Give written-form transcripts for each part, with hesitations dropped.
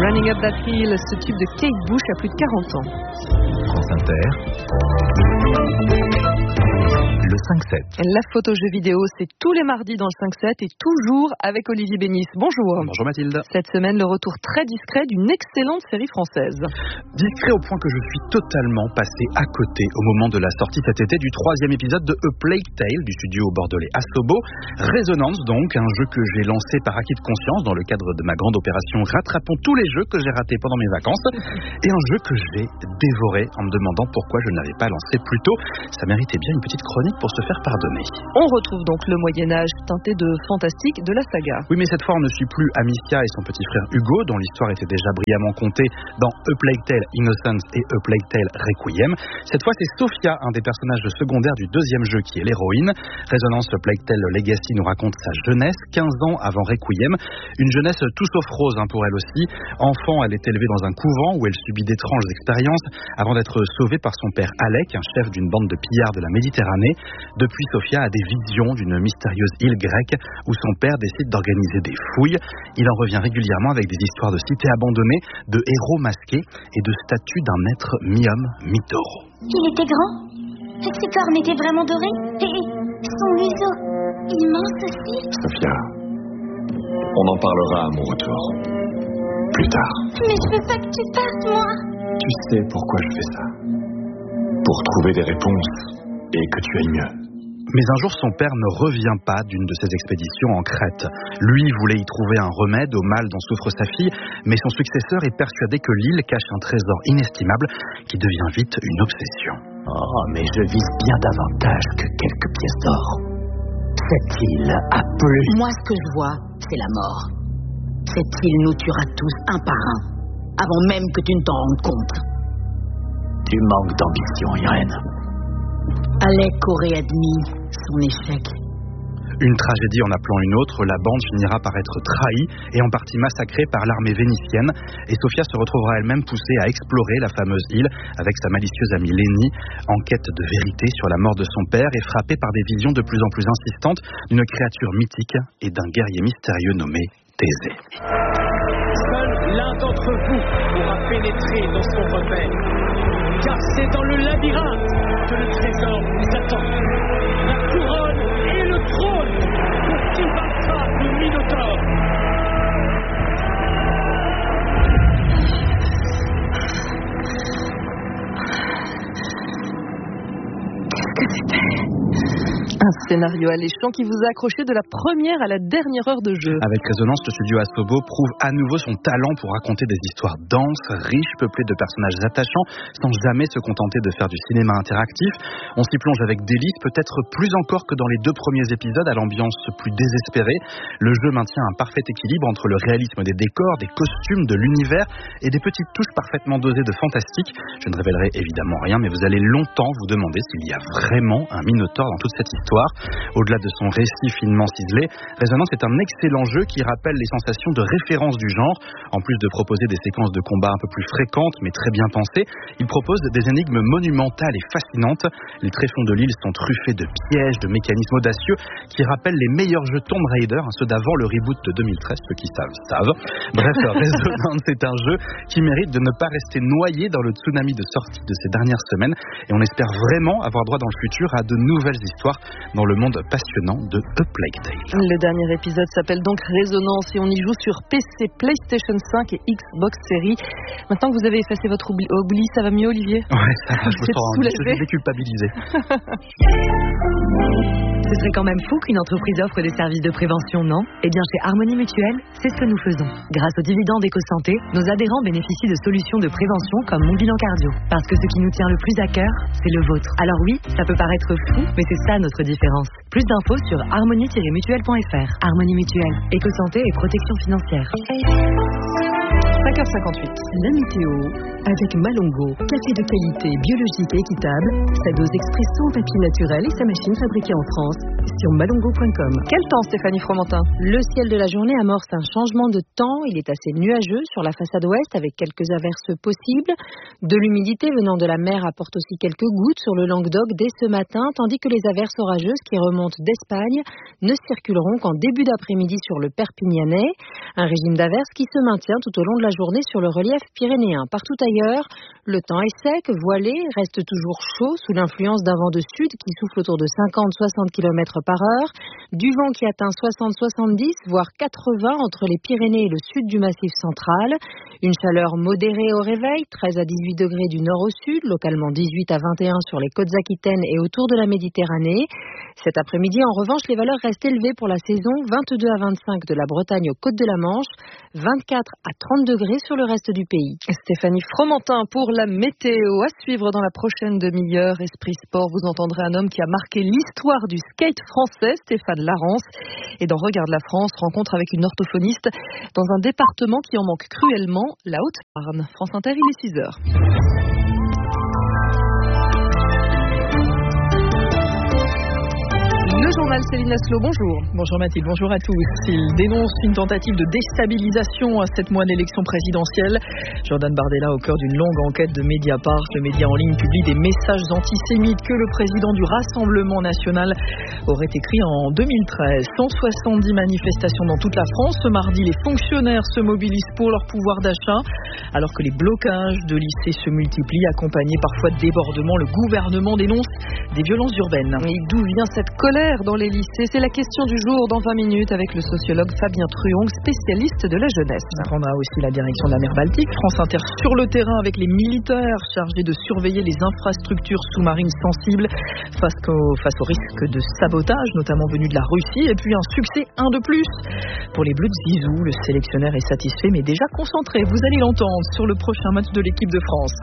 Running Up That Hill, ce tube de Kate Bush a plus de 40 ans. France Inter. Le 5-7. La photo jeu vidéo, c'est tous les mardis dans le 5-7 et toujours avec Olivier Bénis. Bonjour. Bonjour Mathilde. Cette semaine, le retour très discret d'une excellente série française. Discret au point que je suis totalement passé à côté au moment de la sortie cet été du 3e épisode de A Plague Tale du studio bordelais Asobo. Résonance donc, un jeu que j'ai lancé par acquis de conscience dans le cadre de ma grande opération Rattrapons tous les jeux que j'ai ratés pendant mes vacances. Et un jeu que j'ai dévoré en me demandant pourquoi je ne l'avais pas lancé plus tôt. Ça méritait bien une petite chronique pour se faire pardonner. On retrouve donc le Moyen-Âge teinté de fantastique de la saga. Oui, mais cette fois on ne suit plus Amicia et son petit frère Hugo, dont l'histoire était déjà brillamment contée dans A Plague Tale Innocence et A Plague Tale Requiem. Cette fois c'est Sophia, un des personnages secondaires du deuxième jeu qui est l'héroïne. Résonance A Plague Tale Legacy nous raconte sa jeunesse, 15 ans avant Requiem. Une jeunesse tout sauf rose pour elle aussi. Enfant, elle est élevée dans un couvent où elle subit d'étranges expériences avant d'être sauvée par son père Alec, un chef d'une bande de pillards de la Méditerranée. Depuis, Sophia a des visions d'une mystérieuse île grecque où son père décide d'organiser des fouilles. Il en revient régulièrement avec des histoires de cités abandonnées, de héros masqués et de statues d'un maître mi-homme, mi-taureau. Il était grand, ses cornes étaient vraiment dorées et son museau immense aussi. Sophia, on en parlera à mon retour. Plus tard. Mais je veux pas que tu partes, moi. Tu sais pourquoi je fais ça. Pour trouver des réponses et que tu ailles mieux. Mais un jour, son père ne revient pas d'une de ses expéditions en Crète. Lui voulait y trouver un remède au mal dont souffre sa fille, mais son successeur est persuadé que l'île cache un trésor inestimable qui devient vite une obsession. Oh, mais je vise bien davantage que quelques pièces d'or. Cette île a plus... Moi, ce que je vois, c'est la mort. Cette île nous tuera tous un par un, avant même que tu ne t'en rendes compte. Tu manques d'ambition, Irène. Alec aurait admis son échec. Une tragédie en appelant une autre, la bande finira par être trahie et en partie massacrée par l'armée vénitienne. Et Sophia se retrouvera elle-même poussée à explorer la fameuse île avec sa malicieuse amie Lénie, en quête de vérité sur la mort de son père et frappée par des visions de plus en plus insistantes d'une créature mythique et d'un guerrier mystérieux nommé Thésée. Seul l'un d'entre vous pourra pénétrer dans son repère, car c'est dans le labyrinthe que le trésor nous attend. La couronne et le trône pour qui vaincra le Minotaure. Qu'est-ce que c'était ? Un scénario alléchant qui vous a accroché de la première à la dernière heure de jeu. Avec Résonance, le studio Asobo prouve à nouveau son talent pour raconter des histoires denses, riches, peuplées de personnages attachants, sans jamais se contenter de faire du cinéma interactif. On s'y plonge avec délice, peut-être plus encore que dans les 2 premiers épisodes, à l'ambiance plus désespérée. Le jeu maintient un parfait équilibre entre le réalisme des décors, des costumes, de l'univers et des petites touches parfaitement dosées de fantastique. Je ne révélerai évidemment rien, mais vous allez longtemps vous demander s'il y a vraiment un Minotaure dans toute cette histoire. Au-delà de son récit finement ciselé, Résonance est un excellent jeu qui rappelle les sensations de référence du genre. En plus de proposer des séquences de combat un peu plus fréquentes mais très bien pensées, il propose des énigmes monumentales et fascinantes. Les tréfonds de l'île sont truffés de pièges, de mécanismes audacieux qui rappellent les meilleurs jeux Tomb Raider, ceux d'avant le reboot de 2013, ceux qui savent. Bref, Résonance est un jeu qui mérite de ne pas rester noyé dans le tsunami de sortie de ces dernières semaines et on espère vraiment avoir droit dans le futur à de nouvelles histoires dans le monde passionnant de A Plague Tale. Le dernier épisode s'appelle donc Résonance et on y joue sur PC, PlayStation 5 et Xbox Series. Maintenant que vous avez effacé votre oubli, ça va mieux, Olivier ? Ouais, ça va, je me soulagé. sens déculpabilisé. Ce serait quand même fou qu'une entreprise offre des services de prévention, non ? Eh bien, chez Harmonie Mutuelle, c'est ce que nous faisons. Grâce aux dividendes EcoSanté, nos adhérents bénéficient de solutions de prévention comme Mon Bilan Cardio. Parce que ce qui nous tient le plus à cœur, c'est le vôtre. Alors oui, ça peut paraître fou, mais c'est ça notre différence. Plus d'infos sur harmonie-mutuelle.fr. Harmonie Mutuelle, EcoSanté et protection financière. 5h58. La météo avec Malongo. Café de qualité, biologique et équitable. Sa dose expresso en papier naturel et sa machine fabriquée en France. Sur malongo.com. Quel temps, Stéphanie Fromentin ? Le ciel de la journée amorce un changement de temps. Il est assez nuageux sur la façade ouest avec quelques averses possibles. De l'humidité venant de la mer apporte aussi quelques gouttes sur le Languedoc dès ce matin, tandis que les averses orageuses qui remontent d'Espagne ne circuleront qu'en début d'après-midi sur le Perpignanais. Un régime d'averses qui se maintient tout au long de la journée sur le relief pyrénéen. Partout ailleurs, le temps est sec, voilé, reste toujours chaud sous l'influence d'un vent de sud qui souffle autour de 50-60 km par heure, du vent qui atteint 60-70 voire 80 entre les Pyrénées et le sud du Massif central, une chaleur modérée au réveil, 13 à 18 degrés du nord au sud, localement 18 à 21 sur les côtes aquitaines et autour de la Méditerranée. Cet après-midi, en revanche, les valeurs restent élevées pour la saison, 22 à 25 de la Bretagne aux côtes de la Manche, 24 à 30 degrés sur le reste du pays. Stéphanie Fromentin pour la météo. À suivre dans la prochaine demi-heure. Esprit Sport, vous entendrez un homme qui a marqué l'histoire du skate français, Stéphane Larence. Et dans Regarde la France, rencontre avec une orthophoniste dans un département qui en manque cruellement, la Haute-Marne. France Inter, il est 6h. Le journal Céline Aslo, bonjour. Bonjour Mathilde, bonjour à tous. Il dénonce une tentative de déstabilisation à 7 mois d'élection présidentielle. Jordan Bardella au cœur d'une longue enquête de Mediapart. Le média en ligne publie des messages antisémites que le président du Rassemblement national aurait écrits en 2013. 170 manifestations dans toute la France. Ce mardi, les fonctionnaires se mobilisent pour leur pouvoir d'achat. Alors que les blocages de lycées se multiplient, accompagnés parfois de débordements, le gouvernement dénonce des violences urbaines. Et d'où vient cette colère dans les lycées? C'est la question du jour dans 20 minutes avec le sociologue Fabien Truong, spécialiste de la jeunesse. On prendra aussi la direction de la mer Baltique. France Inter sur le terrain avec les militaires chargés de surveiller les infrastructures sous-marines sensibles face au risque de sabotage, notamment venu de la Russie. Et puis un succès, un de plus pour les Bleus de Zizou. Le sélectionneur est satisfait mais déjà concentré. Vous allez l'entendre sur le prochain match de l'équipe de France.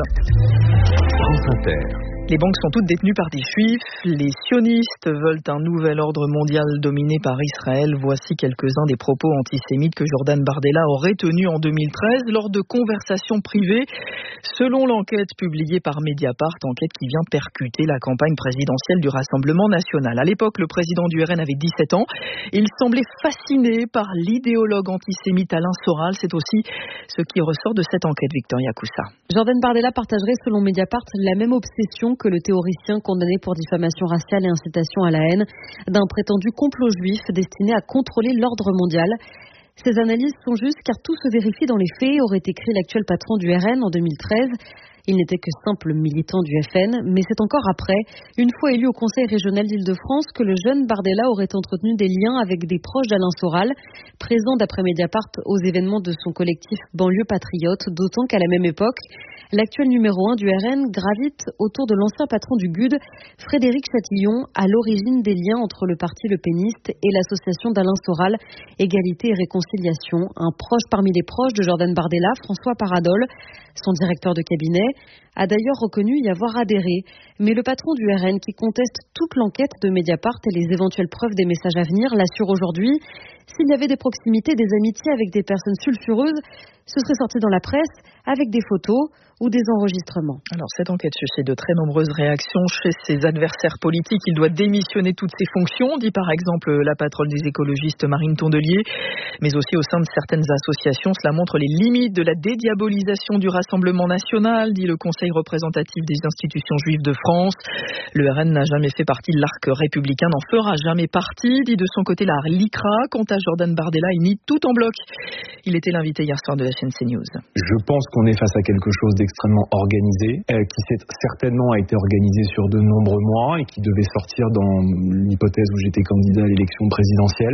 France Inter. Les banques sont toutes détenues par des juifs. Les sionistes veulent un nouvel ordre mondial dominé par Israël. Voici quelques-uns des propos antisémites que Jordan Bardella aurait tenus en 2013 lors de conversations privées. Selon l'enquête publiée par Mediapart, enquête qui vient percuter la campagne présidentielle du Rassemblement national. À l'époque, le président du RN avait 17 ans. Il semblait fasciné par l'idéologue antisémite Alain Soral. C'est aussi ce qui ressort de cette enquête, Victoria Coussa. Jordan Bardella partagerait, selon Mediapart, la même obsession que le théoricien condamné pour diffamation raciale et incitation à la haine d'un prétendu complot juif destiné à contrôler l'ordre mondial. Ces analyses sont justes car tout se vérifie dans les faits, aurait écrit l'actuel patron du RN en 2013. Il n'était que simple militant du FN, mais c'est encore après, une fois élu au Conseil régional d'Île-de-France, que le jeune Bardella aurait entretenu des liens avec des proches d'Alain Soral, présent d'après Mediapart aux événements de son collectif Banlieue Patriote, d'autant qu'à la même époque, l'actuel numéro 1 du RN gravite autour de l'ancien patron du GUD, Frédéric Chatillon, à l'origine des liens entre le parti Le Péniste et l'association d'Alain Soral, Égalité et Réconciliation. Un proche parmi les proches de Jordan Bardella, François Paradol, son directeur de cabinet, a d'ailleurs reconnu y avoir adhéré. Mais le patron du RN, qui conteste toute l'enquête de Mediapart et les éventuelles preuves des messages à venir, l'assure aujourd'hui, s'il y avait des proximités, des amitiés avec des personnes sulfureuses, ce serait sorti dans la presse avec des photos ou des enregistrements. Alors cette enquête suscite de très nombreuses réactions chez ses adversaires politiques. Il doit démissionner toutes ses fonctions, dit par exemple la patronne des écologistes Marine Tondelier, mais aussi au sein de certaines associations. Cela montre les limites de la dédiabolisation du Rassemblement national, dit le Conseil représentatif des institutions juives de France. Le RN n'a jamais fait partie de l'arc républicain, n'en fera jamais partie, dit de son côté la LICRA. Quant à Jordan Bardella, il nie tout en bloc. Il était l'invité hier soir de la chaîne CNews. Je pense qu'on est face à quelque chose d'extrêmement organisé, qui certainement a été organisé sur de nombreux mois et qui devait sortir dans l'hypothèse où j'étais candidat à l'élection présidentielle.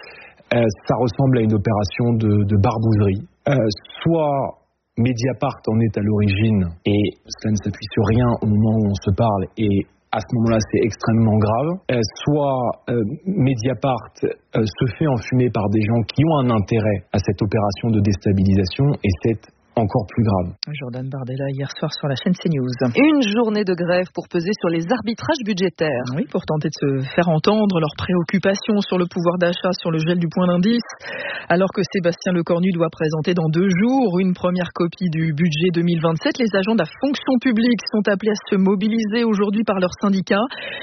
Ça ressemble à une opération de barbouzerie. Soit Mediapart en est à l'origine et cela ne s'appuie sur rien au moment où on se parle et à ce moment-là, c'est extrêmement grave. Soit Mediapart se fait enfumer par des gens qui ont un intérêt à cette opération de déstabilisation et c'est encore plus grave. Jordan Bardella hier soir sur la chaîne CNews. Une journée de grève pour peser sur les arbitrages budgétaires. Oui, pour tenter de se faire entendre leurs préoccupations sur le pouvoir d'achat, sur le gel du point d'indice. Alors que Sébastien Lecornu doit présenter dans 2 jours une première copie du budget 2027, les agents de la fonction publique sont appelés à se mobiliser aujourd'hui par leurs syndicats.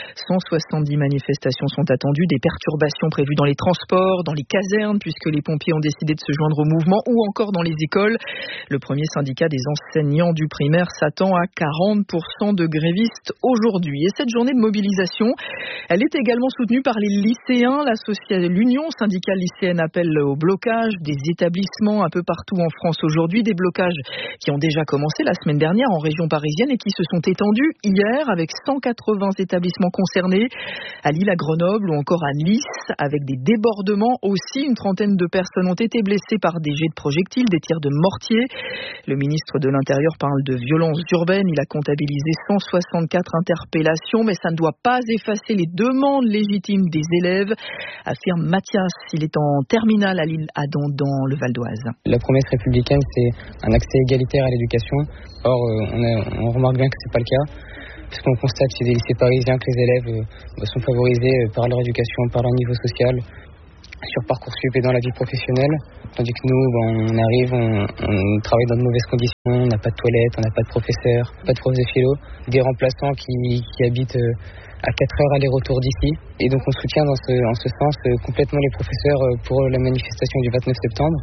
170 manifestations sont attendues, des perturbations prévues dans les transports, dans les casernes, puisque les pompiers ont décidé de se joindre au mouvement, ou encore dans les écoles. Le premier syndicat des enseignants du primaire s'attend à 40% de grévistes aujourd'hui. Et cette journée de mobilisation, elle est également soutenue par les lycéens. L'Union syndicale lycéenne appelle au blocage des établissements un peu partout en France aujourd'hui. Des blocages qui ont déjà commencé la semaine dernière en région parisienne et qui se sont étendus hier avec 180 établissements concernés à Lille, à Grenoble ou encore à Nice, avec des débordements aussi. Une trentaine de personnes ont été blessées par des jets de projectiles, des tirs de mortier. Le ministre de l'Intérieur parle de violences urbaines. Il a comptabilisé 164 interpellations, mais ça ne doit pas effacer les demandes légitimes des élèves, affirme Mathias. Il est en terminale à Lille, dans le Val d'Oise. La promesse républicaine, c'est un accès égalitaire à l'éducation. Or, on remarque bien que c'est pas le cas, puisqu'on constate chez des lycées parisiens que les élèves sont favorisés par leur éducation, par leur niveau social, sur Parcoursup et dans la vie professionnelle, tandis que nous, on arrive, on travaille dans de mauvaises conditions, on n'a pas de toilettes, on n'a pas de professeurs, pas de profs de philo, des remplaçants qui habitent à 4 heures aller-retour d'ici. Et donc on soutient en ce sens complètement les professeurs pour la manifestation du 29 septembre,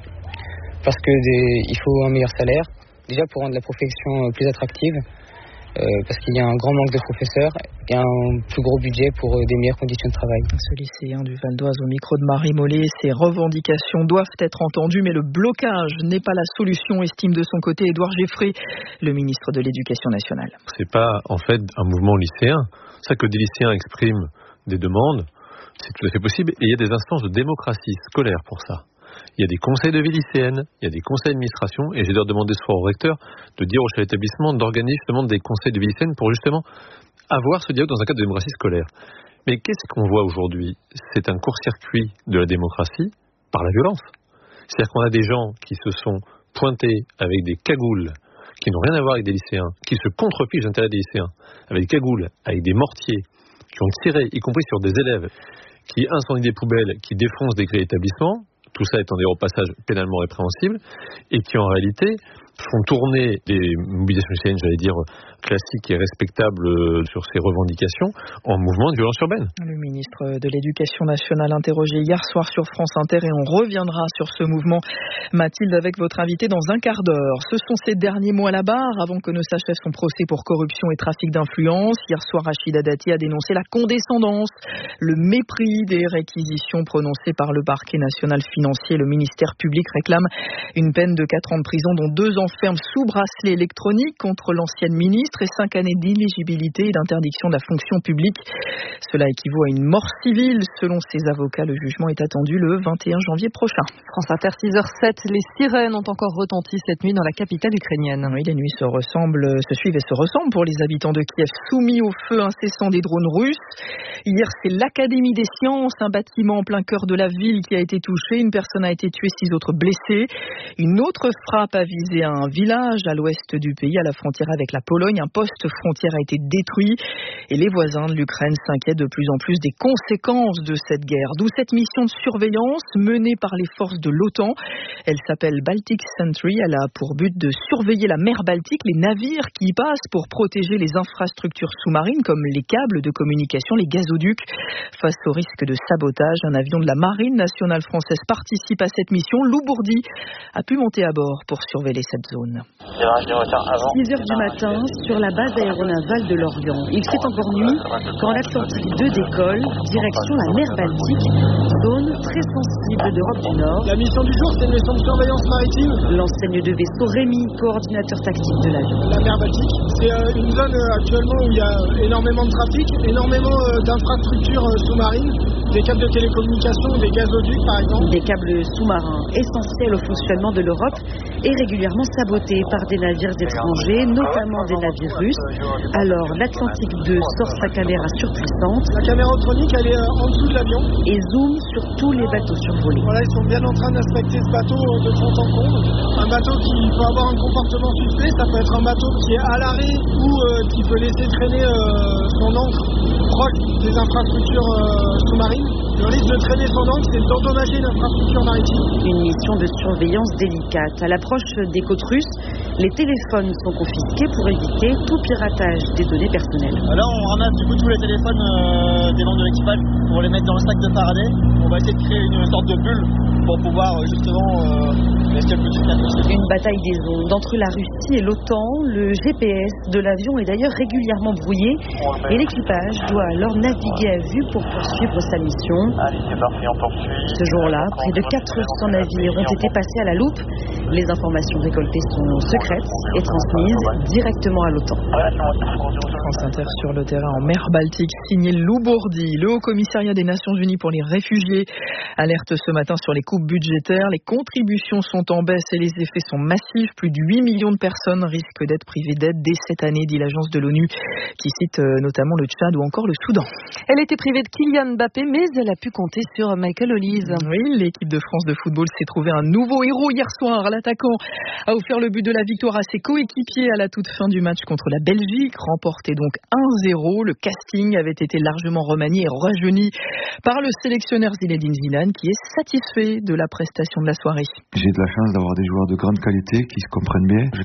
parce que il faut un meilleur salaire, déjà pour rendre la profession plus attractive, parce qu'il y a un grand manque de professeurs et un plus gros budget pour des meilleures conditions de travail. Ce lycéen du Val d'Oise au micro de Marie Mollet, ses revendications doivent être entendues, mais le blocage n'est pas la solution, estime de son côté Édouard Geffrey, le ministre de l'Éducation nationale. C'est pas en fait un mouvement lycéen. Ça, que des lycéens expriment des demandes, c'est tout à fait possible, et il y a des instances de démocratie scolaire pour ça. Il y a des conseils de vie lycéenne, il y a des conseils d'administration, et j'ai d'ailleurs demandé ce soir au recteur de dire au chef d'établissement d'organiser justement des conseils de vie lycéenne pour justement avoir ce dialogue dans un cadre de démocratie scolaire. Mais qu'est-ce qu'on voit aujourd'hui ? C'est un court-circuit de la démocratie par la violence. C'est-à-dire qu'on a des gens qui se sont pointés avec des cagoules qui n'ont rien à voir avec des lycéens, qui se contrefichent des intérêts des lycéens, avec des cagoules, avec des mortiers, qui ont tiré, y compris sur des élèves, qui incendient des poubelles, qui défoncent des grilles d'établissement, tout ça étant des repassages pénalement répréhensibles, et qui en réalité font tourner des mobilisations lycéennes, j'allais dire, classiques et respectables sur ces revendications, en mouvement de violence urbaine. Le ministre de l'Éducation nationale interrogé hier soir sur France Inter, et on reviendra sur ce mouvement, Mathilde, avec votre invité dans un quart d'heure. Ce sont ces derniers mots à la barre avant que ne s'achève son procès pour corruption et trafic d'influence. Hier soir, Rachida Dati a dénoncé la condescendance, le mépris des réquisitions prononcées par le parquet national financier. Le ministère public réclame une peine de 4 ans de prison, dont 2 ans ferme sous bracelet électronique contre l'ancienne ministre et 5 années d'inéligibilité et d'interdiction de la fonction publique. Cela équivaut à une mort civile. Selon ses avocats, le jugement est attendu le 21 janvier prochain. France Inter 6h07, les sirènes ont encore retenti cette nuit dans la capitale ukrainienne. Oui, les nuits se suivent et se ressemblent pour les habitants de Kiev, soumis au feu incessant des drones russes. Hier, c'est l'Académie des sciences, un bâtiment en plein cœur de la ville qui a été touché. Une personne a été tuée, 6 autres blessés. Une autre frappe a visé un village à l'ouest du pays, à la frontière avec la Pologne. Un poste frontière a été détruit et les voisins de l'Ukraine s'inquiètent de plus en plus des conséquences de cette guerre. D'où cette mission de surveillance menée par les forces de l'OTAN. Elle s'appelle Baltic Sentry. Elle a pour but de surveiller la mer Baltique, les navires qui y passent, pour protéger les infrastructures sous-marines comme les câbles de communication, les gazoducs. Face au risque de sabotage, un avion de la Marine nationale française participe à cette mission. Lou Bourdi a pu monter à bord pour surveiller cette zone. 6 heures du matin, sur la base aéronavale de Lorient. Il fait encore nuit quand l'Atlantique 2 décolle, direction la mer Baltique, zone très sensible d'Europe du Nord. La mission du jour, c'est une mission de surveillance maritime. L'enseigne de vaisseau Rémi, coordinateur tactique de l'avion. La mer Baltique, c'est une zone actuellement où il y a énormément de trafic, énormément d'infrastructures sous-marines, des câbles de télécommunication, des gazoducs par exemple. Des câbles sous-marins essentiels au fonctionnement de l'Europe et régulièrement sabotés par des navires étrangers, notamment des navires russes. Alors l'Atlantique 2 sort sa caméra surpuissante. La caméra optronique, elle est en dessous de l'avion. Et zoom sur tous les bateaux survolés. Voilà, ils sont bien en train d'inspecter ce bateau de fond en comble. Un bateau qui peut avoir un comportement suspect, ça peut être un bateau qui est à l'arrêt ou qui peut laisser traîner son ancre proche des infrastructures sous-marines. Le risque de traîner son ancre, c'est d'endommager l'infrastructure maritime. Une mission de surveillance délicate. À l'approche des côtes russes, les téléphones sont confisqués pour éviter tout piratage des données personnelles. Là, on ramasse du coup tous les téléphones des membres de l'équipage pour les mettre dans le sac de Faraday. On va essayer de créer une sorte de bulle pour pouvoir justement laisser le plus de place possible. Une bataille des ondes entre la Russie et l'OTAN. Le GPS de l'avion est d'ailleurs régulièrement brouillé et l'équipage doit alors naviguer à vue pour poursuivre sa mission. Allez, c'est parti, on poursuit. Ce jour-là, près de 400 navires ont été passés à la loupe. Les informations récoltées sont secrètes et transmises directement à l'OTAN. France Inter sur le terrain en mer Baltique, signé Lou Bourdi. Le Haut-Commissariat des Nations Unies pour les réfugiés alerte ce matin sur les coupes budgétaires. Les contributions sont en baisse et les effets sont massifs. Plus de 8 millions de personnes risquent d'être privées d'aide dès cette année, dit l'agence de l'ONU, qui cite notamment le Tchad ou encore le Soudan. Elle était privée de Kylian Mbappé, mais elle a pu compter sur Michael Olise. Oui, l'équipe de France de football s'est trouvée un nouveau héros hier soir. L'attaquant a offert le but de la victoire à ses coéquipiers à la toute fin du match contre la Belgique, remporté donc 1-0. Le casting avait été largement remanié et rajeuni par le sélectionneur Zinedine Zidane, qui est satisfait de la prestation de la soirée. J'ai de la chance d'avoir des joueurs de grande qualité qui se comprennent bien. J'ai